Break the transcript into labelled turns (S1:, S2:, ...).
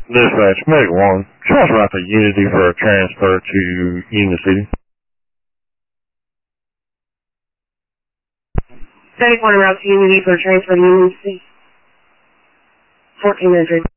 S1: Dispatch, Medic 1. Transfer out to Unity for a transfer to Union City.
S2: Medic 1 route to Unity for a transfer to Union City. 1400.